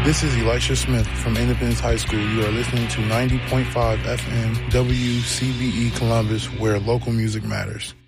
This is Elisha Smith from Independence High School. You are listening to 90.5 FM WCBE Columbus, where local music matters.